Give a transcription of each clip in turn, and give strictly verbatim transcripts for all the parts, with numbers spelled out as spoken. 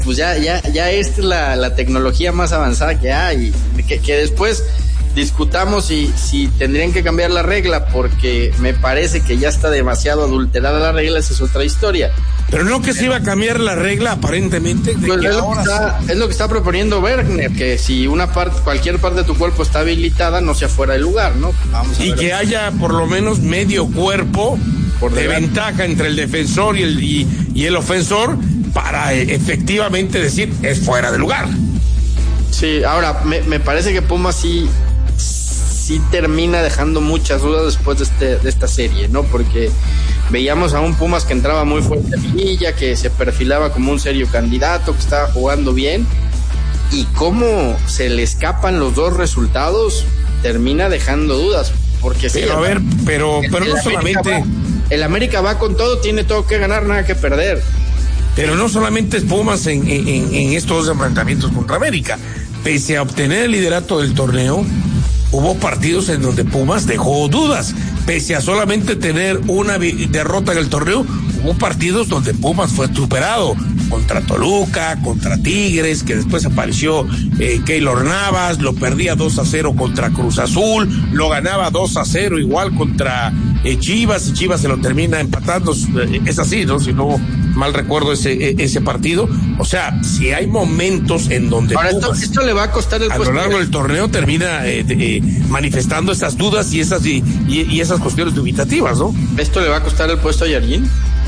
pues ya, ya, ya esta es la, la tecnología más avanzada que hay, que, que después discutamos si, si tendrían que cambiar la regla, porque me parece que ya está demasiado adulterada la regla, esa es otra historia. Pero no que se iba a cambiar la regla aparentemente. De pues que es, lo ahora que está, sí. es lo que está proponiendo Bergner, que si una parte, cualquier parte de tu cuerpo está habilitada, no sea fuera de lugar, ¿no? Vamos a y ver. que haya por lo menos medio cuerpo Por de delante. ventaja entre el defensor y el, y, y el ofensor para eh, efectivamente decir es fuera de lugar. Sí, ahora, me, me parece que Pumas sí, sí termina dejando muchas dudas después de, este, de esta serie, ¿no? Porque veíamos a un Pumas que entraba muy fuerte en liguilla, que se perfilaba como un serio candidato, que estaba jugando bien, y cómo se le escapan los dos resultados, termina dejando dudas, porque sí. Pero a ver, pero, pero no solamente... Va, el América va con todo, tiene todo que ganar, nada que perder. Pero no solamente es Pumas en, en, en estos enfrentamientos contra América. Pese a obtener el liderato del torneo, hubo partidos en donde Pumas dejó dudas. Pese a solamente tener una derrota en el torneo, hubo partidos donde Pumas fue superado. Contra Toluca, contra Tigres, que después apareció eh, Keylor Navas, lo perdía dos a cero contra Cruz Azul, lo ganaba dos a cero igual contra eh, Chivas, y Chivas se lo termina empatando. Eh, es así, ¿no? Si no mal recuerdo ese ese partido. O sea, si hay momentos en donde Ahora, Pumas, esto, esto le va a costar el a puesto lo largo de... del torneo termina eh, de, eh, manifestando esas dudas y esas y, y, y esas cuestiones dubitativas, ¿no? ¿Esto le va a costar el puesto a Yarguín?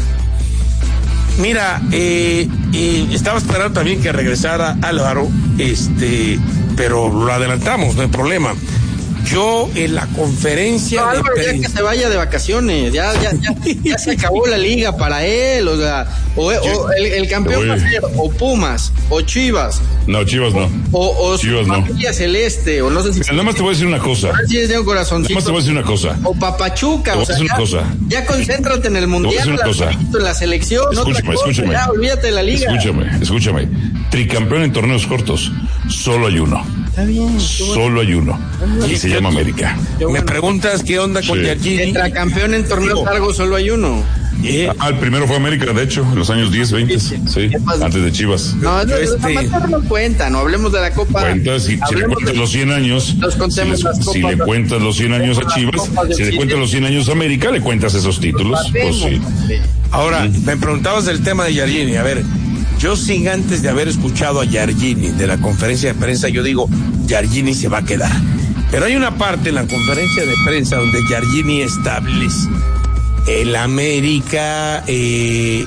Mira, eh, eh, estaba esperando también que regresara Álvaro, este, pero lo adelantamos, no hay problema. Yo en la conferencia No, de Álvaro, ya prensa... que se vaya de vacaciones, ya, ya, ya, ya se acabó la liga para él, o sea, o, o el, el campeón va a ser o Pumas, o Chivas. No, Chivas no. O, o Chivas su no. familia celeste, o no sé si... Mira, nada más te voy a decir una cosa. A ver si es de un corazoncito. Nada más te voy a decir una cosa. O Papachuca, Te voy o sea, a decir una ya, cosa. ya concéntrate en el mundial, decir una cosa. la, la selección, Escúchame, otra cosa, escúchame. ya, olvídate de la liga. Escúchame, escúchame. Tricampeón en torneos cortos, solo hay uno. Está bien. Solo hay uno. Y se llama América. Me bueno. preguntas qué onda con Sí. Yargini. Tetracampeón en torneos Digo, largos solo hay uno. eh, Ah, el primero fue América, de hecho, en los años diez, veinte. Sí, antes de Chivas. No, Yo los este- amateurs no cuentan, no hablemos de la Copa. Cuentas, si, si le Hablemos cuentas de- los cien años, Los si contemos le, las si copas, le las- cuentas los cien años a las Chivas, copas de si le Chile. cuentas los cien años a América, le cuentas esos títulos. Pues sí. Ahora, me preguntabas del tema de Yargini. A ver, yo sin antes de haber escuchado a Yargini de la conferencia de prensa, yo digo, Yargini se va a quedar. Pero hay una parte en la conferencia de prensa donde Yargini establece el América, eh,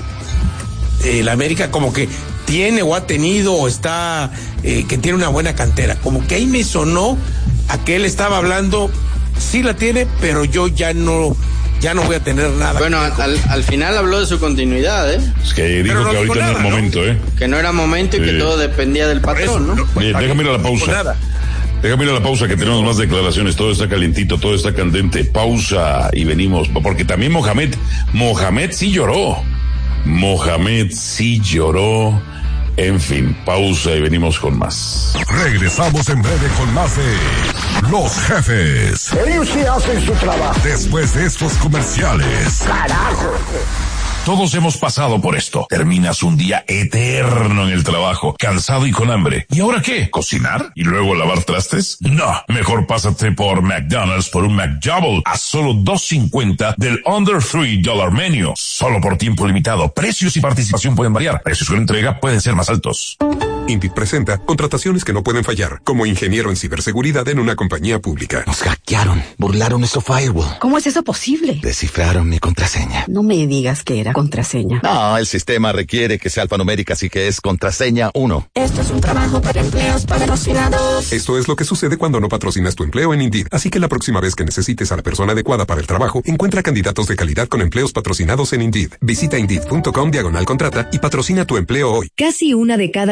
el América como que tiene o ha tenido o está, eh, que tiene una buena cantera. Como que ahí me sonó a que él estaba hablando, sí la tiene, pero yo ya no, ya no voy a tener nada. Bueno, al, al final habló de su continuidad, ¿eh? Es que dijo Pero no que dijo ahorita no nada, es ¿no? momento, ¿eh? Que no era momento y que Sí. todo dependía del Por eso, patrón, ¿no? no, Oye, déjame ir a la pausa. Nada. Déjame ir a la pausa, que tenemos más declaraciones. Todo está calientito, todo está candente. Pausa y venimos. Porque también Mohamed, Mohamed sí lloró. Mohamed sí lloró. En fin, pausa y venimos con más. Regresamos en breve con más de Los Jefes. Ellos sí hacen su trabajo. Después de estos comerciales. Carajo. Todos hemos pasado por esto. Terminas un día eterno en el trabajo, cansado y con hambre. ¿Y ahora qué? ¿Cocinar? ¿Y luego lavar trastes? No. Mejor pásate por McDonald's por un McDouble a solo dos cincuenta del Under three dollar Menu. Solo por tiempo limitado. Precios y participación pueden variar. Precios con entrega pueden ser más altos. Indeed presenta contrataciones que no pueden fallar, como ingeniero en ciberseguridad en una compañía pública. Nos hackearon, burlaron nuestro firewall. ¿Cómo es eso posible? Descifraron mi contraseña. No me digas que era contraseña. No, el sistema requiere que sea alfanumérica, así que es contraseña uno. Esto es un trabajo para empleos patrocinados. Esto es lo que sucede cuando no patrocinas tu empleo en Indeed. Así que la próxima vez que necesites a la persona adecuada para el trabajo, encuentra candidatos de calidad con empleos patrocinados en Indeed. Visita Indeed punto com diagonal contrata y patrocina tu empleo hoy. Casi una de cada cuatro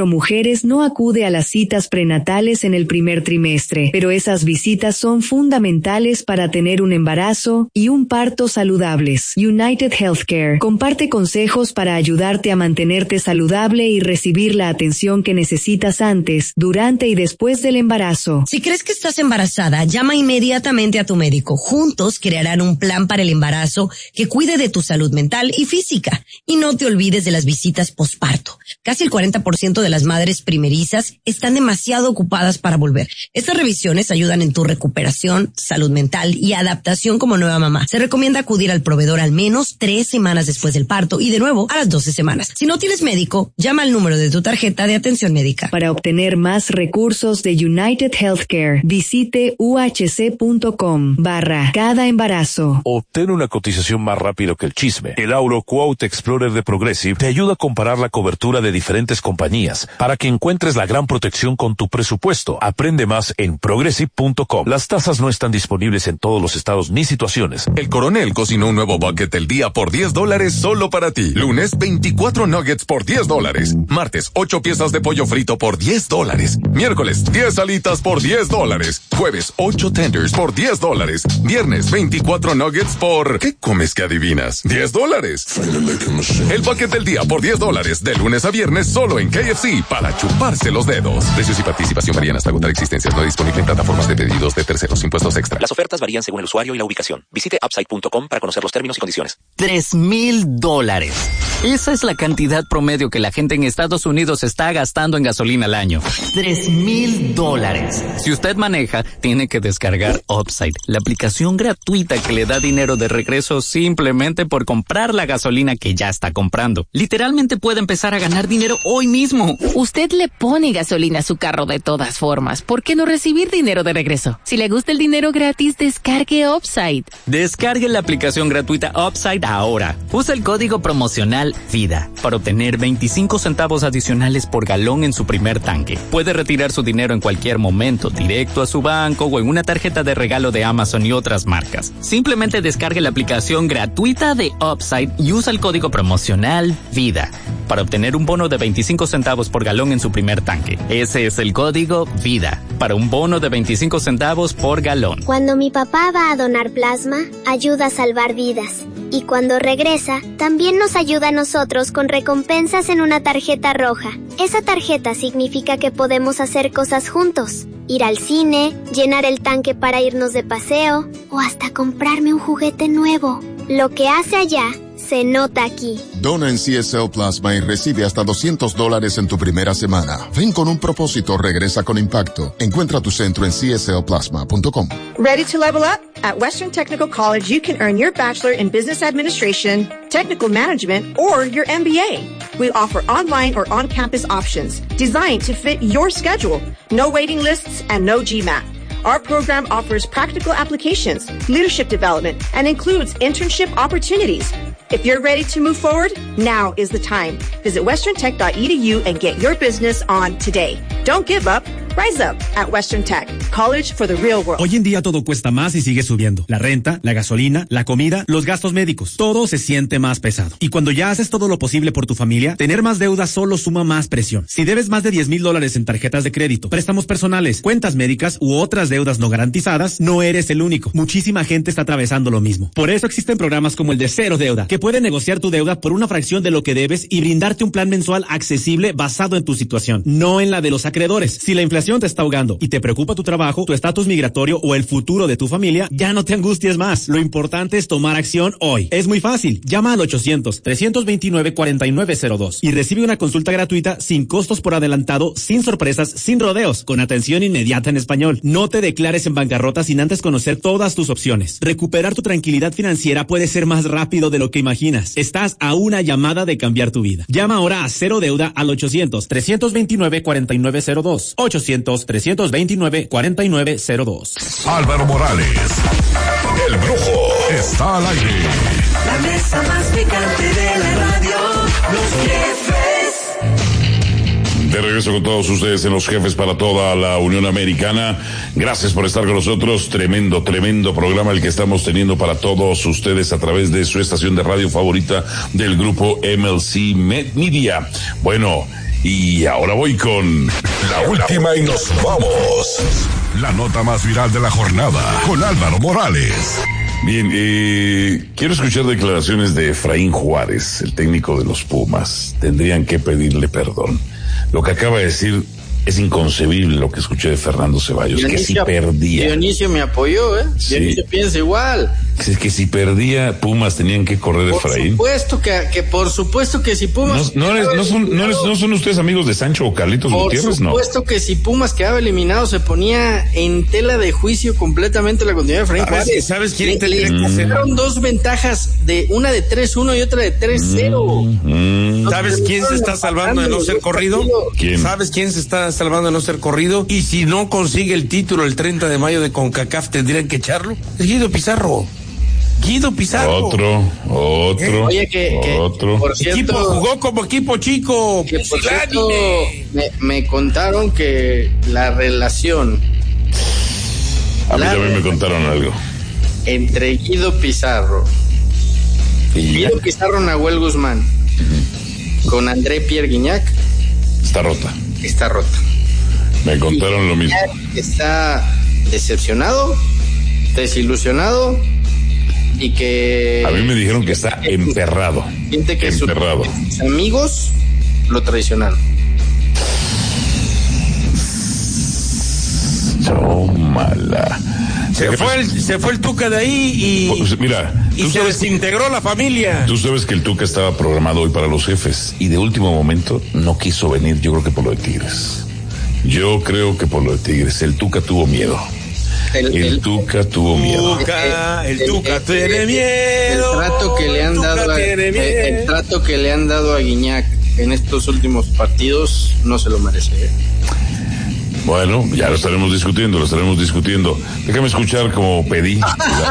mujeres no acude a las citas prenatales en el primer trimestre, pero esas visitas son fundamentales para tener un embarazo y un parto saludables. United Healthcare comparte consejos para ayudarte a mantenerte saludable y recibir la atención que necesitas antes, durante y después del embarazo. Si crees que estás embarazada, llama inmediatamente a tu médico. Juntos crearán un plan para el embarazo que cuide de tu salud mental y física. Y no te olvides de las visitas posparto. Casi el cuarenta por ciento de las madres primerizas están demasiado ocupadas para volver. Estas revisiones ayudan en tu recuperación, salud mental y adaptación como nueva mamá. Se recomienda acudir al proveedor al menos tres semanas después del parto y de nuevo a las doce semanas. Si no tienes médico, llama al número de tu tarjeta de atención médica. Para obtener más recursos de United Healthcare, visite uhc.com barra cada embarazo. Obtén una cotización más rápido que el chisme. El Auro Quote Explorer de Progressive te ayuda a comparar la cobertura de diferentes compañías para que encuentres la gran protección con tu presupuesto. Aprende más en progressive punto com. Las tasas no están disponibles en todos los estados ni situaciones. El Coronel cocinó un nuevo bucket del día por diez dólares solo para ti. Lunes, veinticuatro nuggets por diez dólares. Martes, ocho piezas de pollo frito por diez dólares. Miércoles, diez alitas por diez dólares. Jueves, ocho tenders por diez dólares. Viernes, veinticuatro nuggets por... ¿Qué comes que adivinas? diez dólares. El bucket del día por diez dólares. De lunes a viernes solo en K F C para chuparse los dedos. Precios y participación varían hasta agotar existencias. No disponible en plataformas de pedidos de terceros. Impuestos extra. Las ofertas varían según el usuario y la ubicación. Visite upside punto com para conocer los términos y condiciones. Tres mil dólares. Esa es la cantidad promedio que la gente en Estados Unidos está gastando en gasolina al año. Tres mil dólares. Si usted maneja, tiene que descargar Upside, la aplicación gratuita que le da dinero de regreso simplemente por comprar la gasolina que ya está comprando. Literalmente puede empezar a ganar dinero hoy mismo. Usted le pone gasolina a su carro de todas formas. ¿Por qué no recibir dinero de regreso? Si le gusta el dinero gratis, descargue Upside. Descargue la aplicación gratuita Upside ahora. Usa el código promocional VIDA para obtener veinticinco centavos adicionales por galón en su primer tanque. Puede retirar su dinero en cualquier momento, directo a su banco o en una tarjeta de regalo de Amazon y otras marcas. Simplemente descargue la aplicación gratuita de Upside y usa el código promocional VIDA para obtener un bono de veinticinco centavos por galón en su primer tanque. Ese es el código VIDA para un bono de veinticinco centavos por galón. Cuando mi papá va a donar plasma, ayuda a salvar vidas. Y cuando regresa, también nos ayuda a nosotros con recompensas en una tarjeta roja. Esa tarjeta significa que podemos hacer cosas juntos. Ir al cine, llenar el tanque para irnos de paseo o hasta comprarme un juguete nuevo. Lo que hace allá se nota aquí. Dona en C S L Plasma y recibe hasta doscientos dólares en tu primera semana. Ven con un propósito, regresa con impacto. Encuentra tu centro en c s l plasma punto com. Ready to level up? At Western Technical College, you can earn your Bachelor in Business Administration, Technical Management, or your M B A. We offer online or on-campus options designed to fit your schedule. No waiting lists and no GMAT. Our program offers practical applications, leadership development, and includes internship opportunities. If you're ready to move forward, now is the time. Visit western tech dot e d u and get your business on today. Don't give up. Rise up at Western Tech. College for the real world. Hoy en día todo cuesta más y sigue subiendo. La renta, la gasolina, la comida, los gastos médicos. Todo se siente más pesado. Y cuando ya haces todo lo posible por tu familia, tener más deudas solo suma más presión. Si debes más de diez mil dólares en tarjetas de crédito, préstamos personales, cuentas médicas u otras deudas no garantizadas, no eres el único. Muchísima gente está atravesando lo mismo. Por eso existen programas como el de Cero Deuda, que puede negociar tu deuda por una fracción de lo que debes y brindarte un plan mensual accesible basado en tu situación, no en la de los acreedores. Si la inflación te está ahogando y te preocupa tu trabajo, tu estatus migratorio o el futuro de tu familia, ya no te angusties más. Lo importante es tomar acción hoy. Es muy fácil. Llama al ochocientos, trescientos veintinueve, cuarenta y nueve cero dos y recibe una consulta gratuita sin costos por adelantado, sin sorpresas, sin rodeos, con atención inmediata en español. No te declares en bancarrota sin antes conocer todas tus opciones. Recuperar tu tranquilidad financiera puede ser más rápido de lo que imaginas. Estás a una llamada de cambiar tu vida. Llama ahora a Cero Deuda al ochocientos, trescientos veintinueve, cuarenta y nueve cero dos. ochocientos, trescientos veintinueve, cuarenta y nueve cero dos. Álvaro Morales, el Brujo, está al aire. La mesa más picante de la radio, Los Jefes. De regreso con todos ustedes en Los Jefes para toda la Unión Americana. Gracias por estar con nosotros. Tremendo, tremendo programa el que estamos teniendo para todos ustedes a través de su estación de radio favorita del grupo M L C Media. Bueno, Y ahora voy con la última y nos vamos. La nota más viral de la jornada con Álvaro Morales. Bien, eh, quiero escuchar declaraciones de Efraín Juárez, el técnico de los Pumas. Tendrían que pedirle perdón. Lo que acaba de decir es inconcebible, lo que escuché de Fernando Ceballos, Dionisio, que si perdía. Dionisio me apoyó, ¿eh? Sí. Dionisio piensa igual. Es que si perdía, Pumas tenían que correr por Efraín. Por supuesto que, que por supuesto que si Pumas... No, no, eres, no, son, no, eres, no son ustedes amigos de Sancho o Carlitos por Gutiérrez, ¿no? Por supuesto que si Pumas quedaba eliminado, se ponía en tela de juicio completamente la continuidad de Efraín Juárez. ¿Sabes quién te le sacaron dos ventajas, de una de tres uno y otra de tres cero. Mm, mm. ¿Sabes quién se está salvando de no ser corrido? ¿Quién? ¿Sabes quién se está salvando de no ser corrido? Y si no consigue el título el treinta de mayo de CONCACAF, ¿tendrían que echarlo? Es Guido Pizarro. Guido Pizarro. Otro, otro, ¿Eh? Oye, que, que otro. Por cierto, equipo, jugó como equipo chico. Que por cierto, me, me contaron que la relación. A mí la también me contaron algo. Entre Guido Pizarro, ¿Y Guido ya? Pizarro Nahuel Guzmán, uh-huh. con André Pierre Guignac. Está rota. Está rota. Me contaron y lo mismo. Está decepcionado, desilusionado. Y que... A mí me dijeron que está emperrado. Siente que emperrado. Sus, sus amigos lo traicionaron. Tómala. Se fue, el, se fue el Tuca de ahí y... Pues mira... Y se desintegró que, la familia. Tú sabes que el Tuca estaba programado hoy para los jefes y de último momento no quiso venir, yo creo que por lo de Tigres. Yo creo que por lo de Tigres. El Tuca tuvo miedo. El, el, el Tuca tuvo miedo. Tuca, el, el Tuca el, tiene miedo. El trato que le han dado a, el, el trato que le han dado a Guignac en estos últimos partidos no se lo merece. ¿eh? Bueno, ya lo estaremos discutiendo, lo estaremos discutiendo. Déjame escuchar como pedí.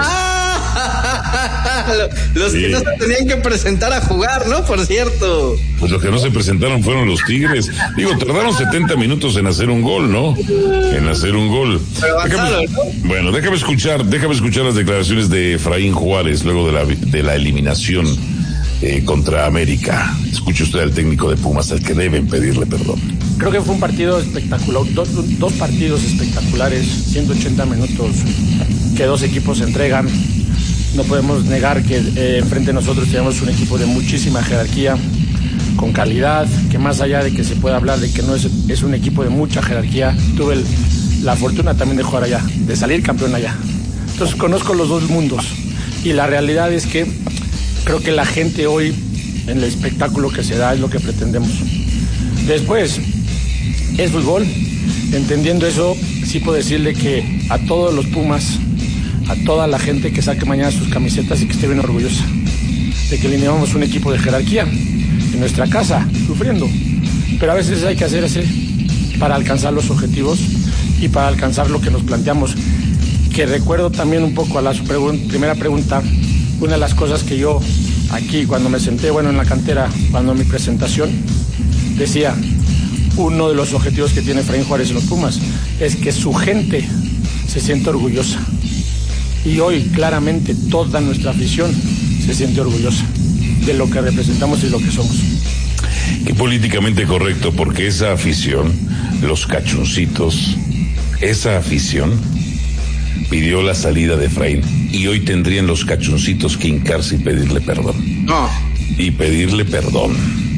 Los sí. que no se tenían que presentar a jugar, ¿no? Por cierto. Pues los que no se presentaron fueron los Tigres. Digo, tardaron setenta minutos en hacer un gol, ¿no? En hacer un gol. Pero déjame, ¿no? Bueno, déjame escuchar, déjame escuchar las declaraciones de Efraín Juárez luego de la, de la eliminación eh, contra América. Escuche usted al técnico de Pumas, al que deben pedirle perdón. Creo que fue un partido espectacular, dos, dos partidos espectaculares, ciento ochenta minutos que dos equipos se entregan. No podemos negar que eh, frente a nosotros tenemos un equipo de muchísima jerarquía, con calidad, que más allá de que se pueda hablar de que no es, es un equipo de mucha jerarquía, tuve el, la fortuna también de jugar allá, de salir campeón allá. Entonces conozco los dos mundos y la realidad es que creo que la gente hoy, en el espectáculo que se da, es lo que pretendemos. Después, es fútbol. Entendiendo eso, sí puedo decirle que a todos los Pumas, a toda la gente que saque mañana sus camisetas y que esté bien orgullosa de que eliminamos un equipo de jerarquía en nuestra casa, sufriendo. Pero a veces hay que hacer así para alcanzar los objetivos y para alcanzar lo que nos planteamos. Que recuerdo también un poco a la su pregun- primera pregunta, una de las cosas que yo aquí cuando me senté, bueno, en la cantera, cuando mi presentación, decía, uno de los objetivos que tiene Efraín Juárez en los Pumas es que su gente se siente orgullosa. Y hoy claramente toda nuestra afición se siente orgullosa de lo que representamos y lo que somos. Qué políticamente correcto, porque esa afición, los cachoncitos, esa afición pidió la salida de Efraín y hoy tendrían los cachoncitos que hincarse y pedirle perdón. No. Y pedirle perdón.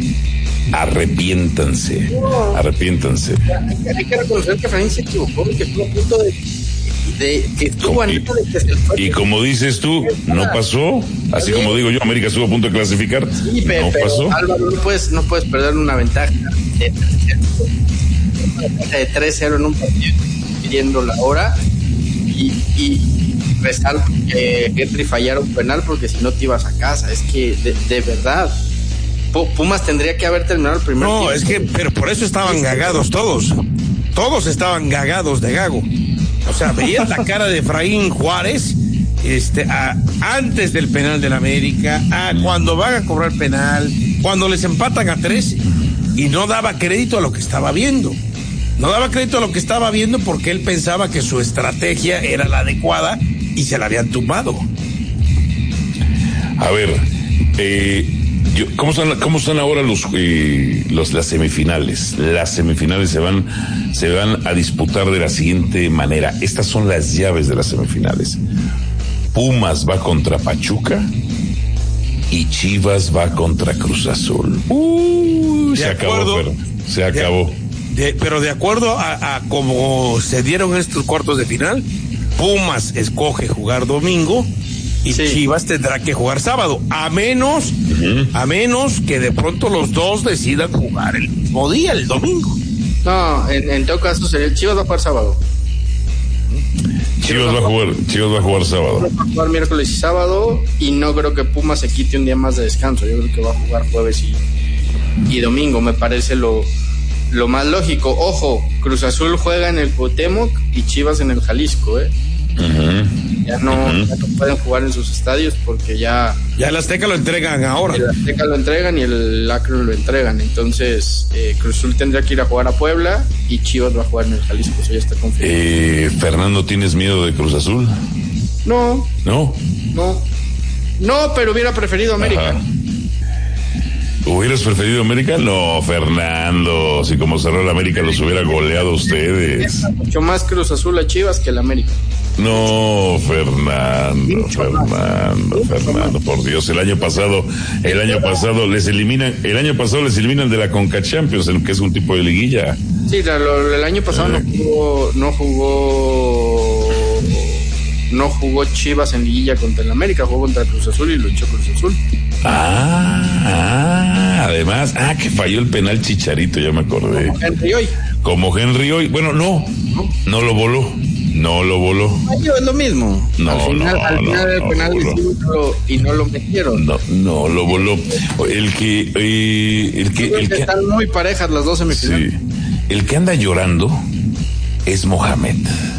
Arrepiéntanse, no. arrepiéntanse. Hay que reconocer que Efraín se equivocó, que estuvo a punto de... De, que estuvo y, de que se fue. Y como dices tú, no pasó, así como digo yo, América estuvo a punto de clasificar, sí, pero, no pasó. Pero, Álvaro, no puedes, no puedes perder una ventaja de tres cero en un partido, pidiendo la hora y, y rezar que Getry fallara un penal porque si no te ibas a casa. Es que de, de verdad Pumas tendría que haber terminado el primer no, tiempo. Es que, pero por eso estaban gagados todos, todos estaban gagados de gago. O sea, veías la cara de Efraín Juárez este, a, antes del penal del América, a cuando van a cobrar penal, cuando les empatan a tres, y no daba crédito a lo que estaba viendo. No daba crédito a lo que estaba viendo porque él pensaba que su estrategia era la adecuada y se la habían tumbado. A ver, eh, Yo, ¿cómo están, cómo están ahora los, eh, los, las semifinales? Las semifinales se van, se van a disputar de la siguiente manera. Estas son las llaves de las semifinales. Pumas va contra Pachuca y Chivas va contra Cruz Azul. Uh, se acuerdo, acabó, pero se acabó. De, de, pero de acuerdo a, a cómo se dieron estos cuartos de final, Pumas escoge jugar domingo y sí. Chivas tendrá que jugar sábado, a menos, uh-huh. a menos que de pronto los dos decidan jugar el mismo día, el domingo. No, en, en todo caso sería Chivas va a jugar sábado. Chivas va a jugar, Chivas va a jugar sábado. Va a jugar miércoles y sábado y no creo que Pumas se quite un día más de descanso. Yo creo que va a jugar jueves y, y domingo, me parece lo, lo más lógico. Ojo, Cruz Azul juega en el Cuauhtémoc y Chivas en el Jalisco, ¿eh? Uh-huh. Ya, no, uh-huh. ya no pueden jugar en sus estadios porque ya... Ya el Azteca lo entregan ahora. El Azteca lo entregan y el Akron lo entregan. Entonces, eh, Cruz Azul tendrá que ir a jugar a Puebla y Chivas va a jugar en el Jalisco. Eso ya está confirmado. Eh, Fernando, ¿tienes miedo de Cruz Azul? No. ¿No? No. No, pero hubiera preferido América. Ajá. ¿Hubieras preferido América? No, Fernando. Si como cerró el América los hubiera goleado ustedes. Mucho más Cruz Azul a Chivas que el América. No, Fernando, Fernando, Fernando, por Dios, el año pasado, el año pasado les eliminan, el año pasado les eliminan de la Conca Champions, que es un tipo de liguilla. Sí, lo, el año pasado eh. no jugó, no jugó, no jugó Chivas en liguilla contra el América, jugó contra Cruz Azul y lo echó Cruz Azul. Ah, ah, además, ah, que falló el penal Chicharito, ya me acordé. Como Henry hoy. Como Henry hoy, bueno, no, no, no lo voló. No lo voló. Es lo mismo. No, al final, no, al final no, el no, penal no, lo, y no lo metieron. No, no lo voló. El que, eh, el que, el que están muy parejas las dos semifinales. Sí. El que anda llorando es Mohamed.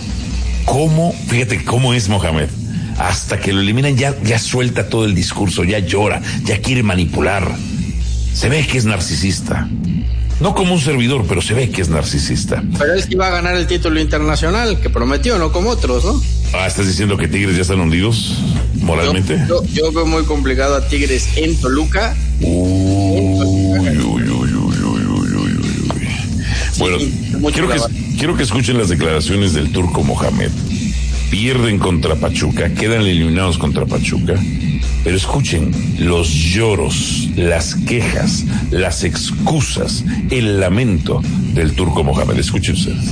¿Cómo? Fíjate cómo es Mohamed. Hasta que lo eliminan ya, ya suelta todo el discurso, ya llora, ya quiere manipular. Se ve que es narcisista. No como un servidor, pero se ve que es narcisista. Pero es que iba a ganar el título internacional, que prometió, no como otros, ¿no? Ah, ¿estás diciendo que Tigres ya están hundidos moralmente? Yo, yo, yo veo muy complicado a Tigres en Toluca. Uy, en Toluca. Uy, uy, uy, uy, uy, uy, uy. Bueno, sí, quiero que, quiero que escuchen las declaraciones del turco Mohamed. Pierden contra Pachuca, quedan eliminados contra Pachuca. Pero escuchen los lloros, las quejas, las excusas, el lamento del turco Mohamed. Escuchen ustedes.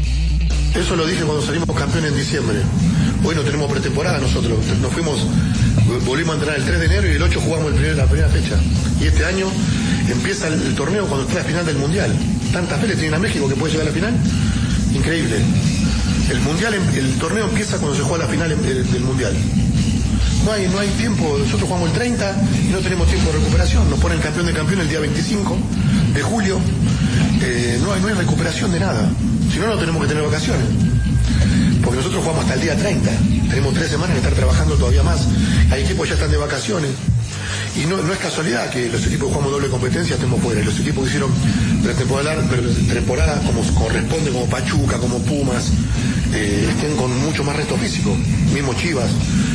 Eso lo dije cuando salimos campeones en diciembre. Hoy no tenemos pretemporada nosotros. Nos fuimos, volvimos a entrenar el tres de enero y el ocho jugamos el primer, la primera fecha. Y este año empieza el, el torneo cuando está la final del Mundial. Tantas veces tienen a México que puede llegar a la final. Increíble. El Mundial, el torneo empieza cuando se juega la final del Mundial. No hay, no hay tiempo, nosotros jugamos el treinta y no tenemos tiempo de recuperación. Nos ponen campeón de campeón el día veinticinco de julio. Eh, no, hay, no hay recuperación de nada. Si no, no tenemos que tener vacaciones. Porque nosotros jugamos hasta el día treinta. Tenemos tres semanas de estar trabajando todavía más. Hay equipos que ya están de vacaciones. Y no, no es casualidad que los equipos que jugamos doble competencia estemos fuera. Y los equipos que hicieron pretemporada, temporada como corresponde, como Pachuca, como Pumas, eh, estén con mucho más resto físico. Mismo Chivas.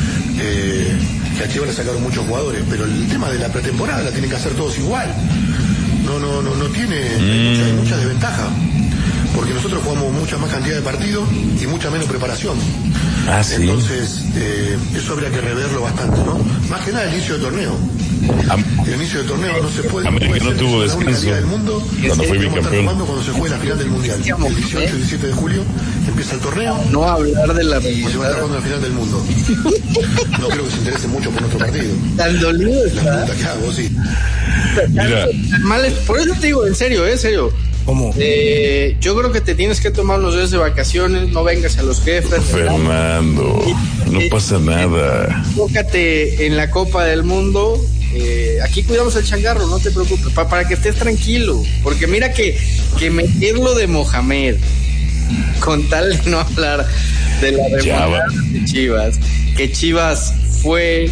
Eh, que a Chivas le sacaron muchos jugadores, pero el tema de la pretemporada la tienen que hacer todos igual. No, no, no, no tiene, mm. hay, mucha, hay mucha desventaja, porque nosotros jugamos mucha más cantidad de partidos y mucha menos preparación. Ah, ¿sí? Entonces, eh, eso habría que reverlo bastante, ¿no? Más que nada el inicio del torneo. Am- el inicio del torneo no se puede. América puede no tuvo descanso del mundo, cuando fue bicampeón. Cuando se juegue la final del mundial, el dieciocho y diecisiete de julio empieza el torneo. No hablar de la y se va a estar jugando la final del mundo. No creo que se interese mucho por nuestro partido. Tan dolido está. La pregunta que hago, sí. Mira. Mal, por eso te digo, en serio, en serio. ¿Cómo? Eh, yo creo que te tienes que tomar unos días de vacaciones, no vengas a los jefes. Fernando, no pasa nada. Enfócate en la Copa del Mundo. Eh, aquí cuidamos el changarro, no te preocupes, pa, para que estés tranquilo. Porque mira que, que meterlo de Mohamed, con tal de no hablar de la remontada de Chivas, que Chivas fue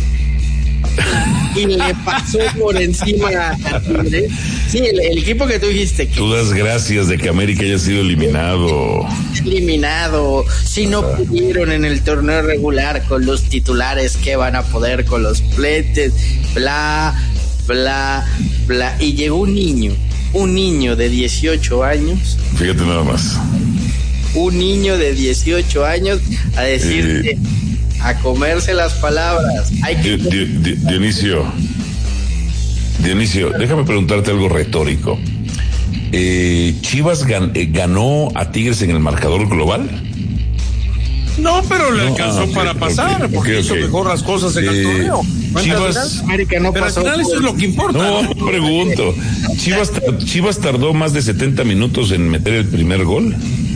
y le pasó por encima a Tigres. Sí, el, el equipo que tú dijiste que tú das gracias de que América haya sido eliminado. Eliminado. Si no pudieron en el torneo regular con los titulares, ¿qué van a poder con los pletes? Bla. bla, bla. Y llegó un niño, un niño de dieciocho años. Fíjate nada más. Un niño de dieciocho años a decirte, eh, a comerse las palabras. Hay que... Di, di, di, Dionisio, Dionisio, déjame preguntarte algo retórico. Eh, ¿Chivas gan, eh, ganó a Tigres en el marcador global? No, pero le no, alcanzó ah, okay, para pasar, okay, okay, porque hizo okay. mejor las cosas en el eh, torneo. Chivas, América no pero pasó, al final eso es lo que importa. No, no pregunto. Chivas, Chivas tardó más de setenta minutos en meter el primer gol.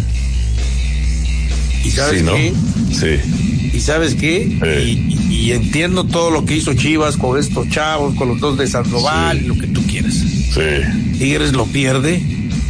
¿Y sabes sí, ¿no? qué? Sí. ¿Y sabes qué? Eh. Y, y entiendo todo lo que hizo Chivas con estos chavos, con los dos de Sandoval, sí. Lo que tú quieras. Sí. Tigres lo pierde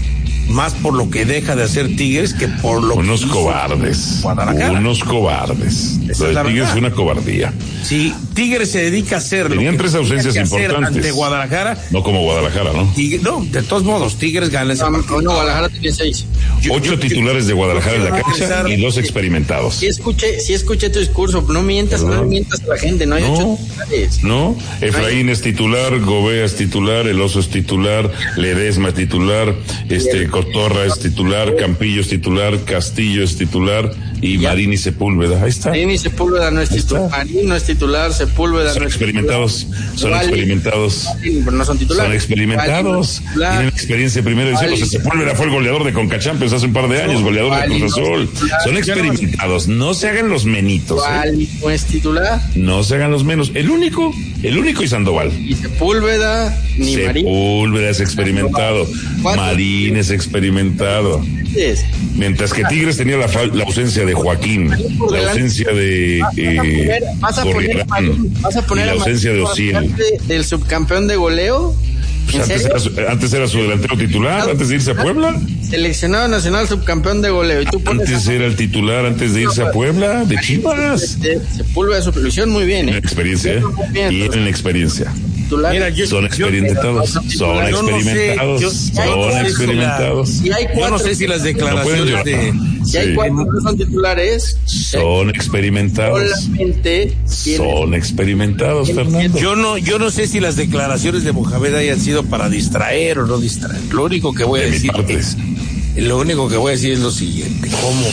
más por lo que deja de hacer Tigres que por lo unos que hizo cobardes. Guadalajara. Unos cobardes. Esa Lo de es Tigres verdad. fue una cobardía. Sí, Tigres se dedica a hacer Tenían lo que tres ausencias importantes ante Guadalajara. No como Guadalajara, ¿no? Tigres, no, de todos modos, Tigres gana ese no, partido. no, Guadalajara tiene seis. Yo, Ocho yo, titulares de Guadalajara en la cancha y dos experimentados. Sí escuché, sí escuché tu discurso, no mientas, no, no mientas a la gente, no hay no, ocho titulares. No, Efraín es titular, Gobea es titular, El Oso es titular, Ledesma es titular, este Cotorra es titular, Campillo es titular, Castillo es titular y ya. Marín y Sepúlveda. Ahí está. Marín y Sepúlveda no es titular, Marín no es titular, Sepúlveda son no es experimentados, titular. son Vale. experimentados. Pero no son titulares. Son experimentados. Vale. Tienen experiencia primero de vale. Sepúlveda fue el goleador de Conca Champions hace un par de años, no, goleador vale. de Cruz Azul. Son experimentados. No se hagan los menitos. Vale. ¿eh? No es titular. No se hagan los menos. El único, el único y Sandoval. Y Sepúlveda, ni Marín. Sepúlveda es experimentado. Marín es experimentado. Mientras que Tigres tenía la, la ausencia de Joaquín, la ausencia de eh, vas a poner, vas a poner y la ausencia de Osiel. Del subcampeón de goleo. Pues antes, era su, antes era su delantero titular, antes de irse a Puebla. Seleccionado nacional subcampeón de goleo. ¿Y tú antes era el titular, antes de irse a Puebla, de Chivas. Sepúlveda su ilusión muy bien. ¿eh? Experiencia, ¿eh? Tienen experiencia. Mira, yo, son experimentados, yo, son experimentados, no sé, yo, son experimentados. Si hay cuatro, yo no sé si las declaraciones no de... Si hay cuatro que no son titulares, son experimentados. Solamente son experimentados, Fernando. Yo no, yo no sé si las declaraciones de Mohamed hayan sido para distraer o no distraer. Lo único que voy a de decir es, lo único que voy a decir es lo siguiente: ¿cómo?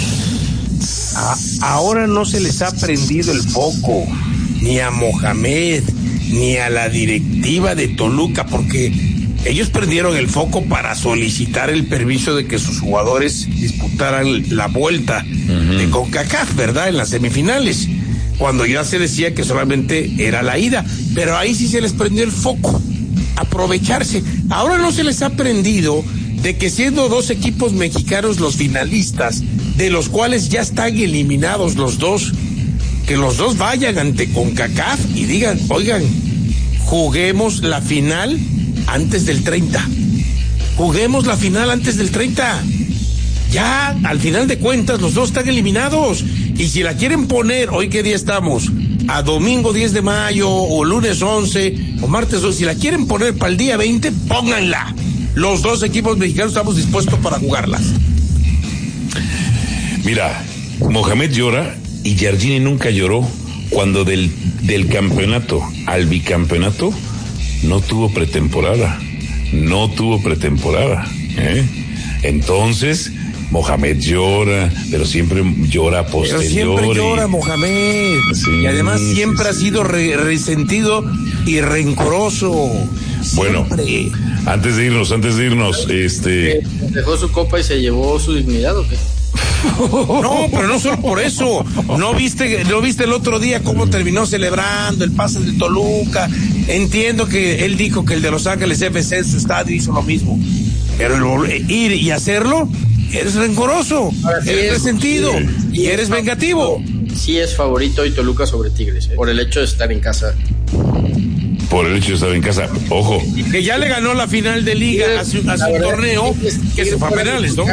A, ahora no se les ha prendido el foco ni a Mohamed ni a la directiva de Toluca, porque ellos prendieron el foco para solicitar el permiso de que sus jugadores disputaran la vuelta uh-huh. de CONCACAF, ¿verdad? En las semifinales, cuando ya se decía que solamente era la ida, pero ahí sí se les prendió el foco, aprovecharse. Ahora no se les ha prendido de que siendo dos equipos mexicanos los finalistas, de los cuales ya están eliminados los dos, que los dos vayan ante CONCACAF y digan, oigan, juguemos la final antes del treinta. Juguemos la final antes del treinta. Ya, al final de cuentas, los dos están eliminados. Y si la quieren poner, hoy qué día estamos, a domingo diez de mayo, o lunes once, o martes once, si la quieren poner para el día veinte, pónganla. Los dos equipos mexicanos estamos dispuestos para jugarlas. Mira, Mohamed llora y Giardini nunca lloró cuando del, del campeonato al bicampeonato no tuvo pretemporada, no tuvo pretemporada, ¿eh? Entonces Mohamed llora, pero siempre llora posterior. Pero siempre llora Mohamed, sí, y además siempre sí, ha sido re, resentido y rencoroso. Bueno, siempre. antes de irnos, antes de irnos, este... ¿Dejó su copa y se llevó su dignidad o qué? No, pero no solo por eso. ¿No viste, no viste el otro día cómo terminó celebrando el pase de Toluca? Entiendo que él dijo que el de Los Ángeles F C en su estadio hizo lo mismo, pero el, ir y hacerlo, eres rencoroso, sí eres es, resentido sí, y eres es, vengativo. Sí es favorito hoy Toluca sobre Tigres, ¿eh? Por el hecho de estar en casa. Por el hecho de estar en casa, ojo. Que ya le ganó la final de liga a su, a su torneo, es que se fue a penales, ¿no?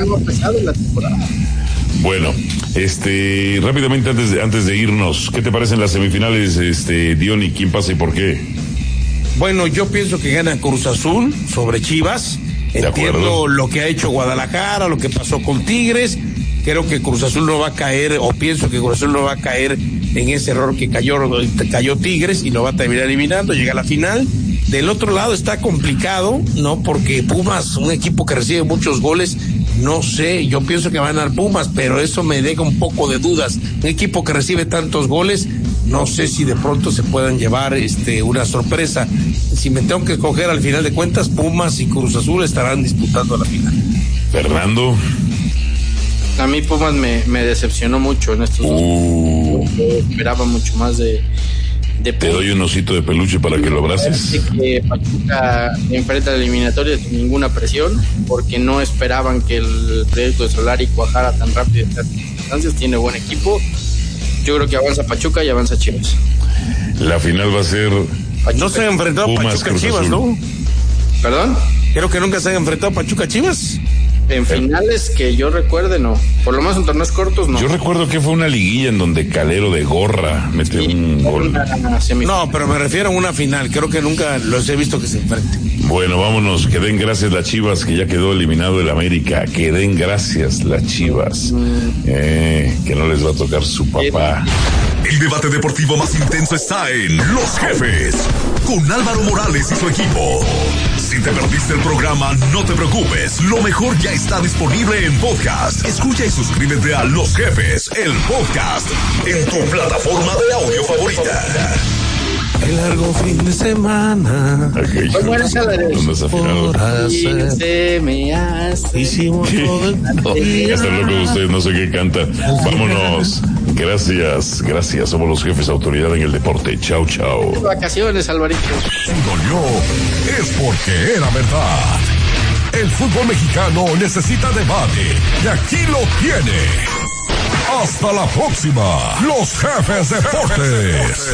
Bueno, este, rápidamente antes de, antes de irnos, ¿qué te parecen las semifinales, este, Diony? ¿Quién pasa y por qué? Bueno, yo pienso que gana Cruz Azul sobre Chivas. Entiendo lo que ha hecho Guadalajara, lo que pasó con Tigres. Creo que Cruz Azul no va a caer, o pienso que Cruz Azul no va a caer en ese error que cayó, cayó Tigres y lo va a terminar eliminando. Llega a la final. Del otro lado está complicado, ¿no? Porque Pumas, un equipo que recibe muchos goles, no sé, yo pienso que van a ganar Pumas, pero eso me deja un poco de dudas. Un equipo que recibe tantos goles, no sé si de pronto se puedan llevar este una sorpresa. Si me tengo que escoger, al final de cuentas, Pumas y Cruz Azul estarán disputando la final. Fernando. A mí Pumas me, me decepcionó mucho en estos uh. dos. Yo esperaba mucho más de, de Te doy un osito de peluche para que lo abraces. Que Pachuca enfrenta la eliminatoria sin ninguna presión, porque no esperaban que el proyecto de Solari cuajara tan rápido en estas circunstancias. Tiene buen equipo. Yo creo que avanza Pachuca y avanza Chivas. La final va a ser... Pachuca. No se han enfrentado Pumas, Pachuca Cruz Chivas, Azul. ¿No? ¿Perdón? Creo que nunca se han enfrentado Pachuca Chivas. En finales que yo recuerde, no. Por lo menos en torneos cortos, no. Yo recuerdo que fue una liguilla en donde Calero de gorra metió sí, un gol. No, pero me refiero a una final. Creo que nunca los he visto que se enfrenten. Bueno, vámonos. Que den gracias las Chivas, que ya quedó eliminado el América. Que den gracias las Chivas. Mm. Eh, que no les va a tocar su papá. El debate deportivo más intenso está en Los Jefes, con Álvaro Morales y su equipo. Si te perdiste el programa, no te preocupes. Lo mejor ya está disponible en podcast. Escucha y suscríbete a Los Jefes, el podcast, en tu plataforma de audio favorita. El largo fin de semana. Okay, ¿Cómo era esa de se me hace. Hicimos todo el día. Está loco usted, no sé qué canta. Vámonos. Gracias, gracias. Somos Los Jefes, autoridad en el deporte. Chao, chao. Vacaciones, Alvarito. Si dolió, es porque era verdad. El fútbol mexicano necesita debate. Y aquí lo tiene. Hasta la próxima. Los Jefes Deportes.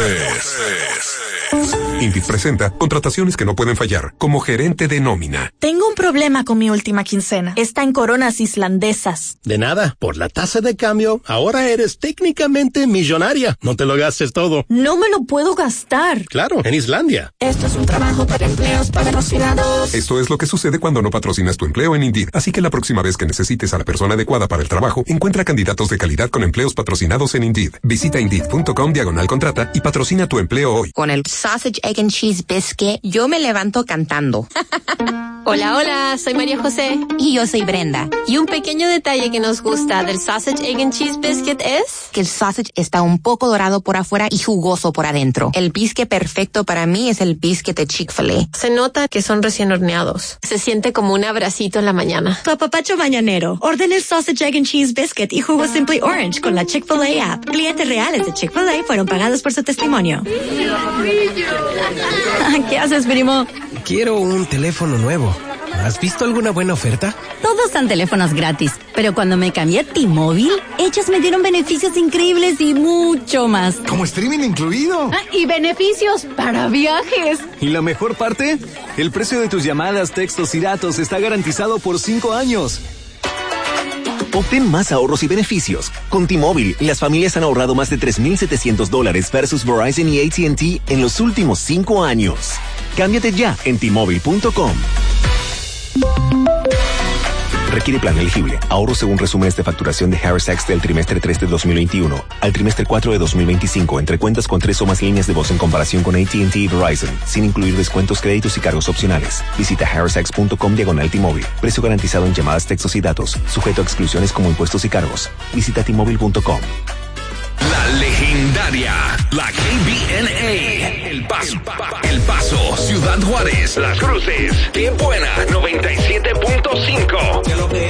Indeed presenta contrataciones que no pueden fallar, como gerente de nómina. Tengo un problema con mi última quincena. Está en coronas islandesas. De nada, por la tasa de cambio, ahora eres técnicamente millonaria. No te lo gastes todo. No me lo puedo gastar. Claro, en Islandia. Esto es un trabajo para empleos patrocinados. Esto es lo que sucede cuando no patrocinas tu empleo en Indeed. Así que la próxima vez que necesites a la persona adecuada para el trabajo, encuentra candidatos de calidad con empleos patrocinados en Indeed. Visita Indeed.com diagonal contrata y patrocina tu empleo hoy. Con el Sausage, Egg and Cheese Biscuit, yo me levanto cantando. Hola, hola, soy María José. Y yo soy Brenda. Y un pequeño detalle que nos gusta del Sausage, Egg and Cheese Biscuit es... que el sausage está un poco dorado por afuera y jugoso por adentro. El biscuit perfecto para mí es el biscuit de Chick-fil-A. Se nota que son recién horneados. Se siente como un abracito en la mañana. Tu apapacho mañanero. Ordena el Sausage, Egg and Cheese Biscuit y jugo Simply Orange con la Chick-fil-A app. Clientes reales de Chick-fil-A fueron pagados por su testimonio. ¿Qué haces, primo? Quiero un teléfono nuevo. ¿Has visto alguna buena oferta? Todos dan teléfonos gratis, pero cuando me cambié a T-Mobile, ellos me dieron beneficios increíbles y mucho más. ¿Como streaming incluido? Ah, y beneficios para viajes. ¿Y la mejor parte? El precio de tus llamadas, textos y datos está garantizado por cinco años. Obtén más ahorros y beneficios. Con T-Mobile, las familias han ahorrado más de tres mil setecientos dólares versus Verizon y A T and T en los últimos cinco años. Cámbiate ya en T Mobile punto com. Requiere plan elegible. Ahorro según resúmenes de facturación de Harris Tax del trimestre tres de dos mil veintiuno al trimestre cuatro de dos mil veinticinco entre cuentas con tres o más líneas de voz en comparación con A T and T y Verizon, sin incluir descuentos, créditos y cargos opcionales. Visita harris tax punto com diagonal T-Mobile. Precio garantizado en llamadas, textos y datos. Sujeto a exclusiones como impuestos y cargos. Visita T Mobile punto com. La legendaria, la K B N A, El Paso, El Paso, Ciudad Juárez, Las Cruces, Qué Buena, noventa y siete punto cinco.